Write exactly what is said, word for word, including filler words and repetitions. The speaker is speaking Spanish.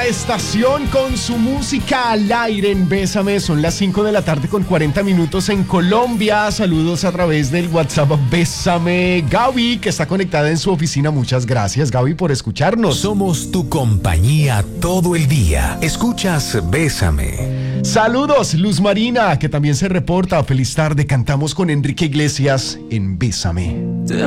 la estación con su música al aire en Bésame. Son las cinco de la tarde con cuarenta minutos en Colombia. Saludos a través del WhatsApp Bésame. Gaby, que está conectada en su oficina. Muchas gracias, Gaby, por escucharnos. Somos tu compañía todo el día. Escuchas Bésame. Saludos, Luz Marina, que también se reporta. Feliz tarde. Cantamos con Enrique Iglesias en Bésame.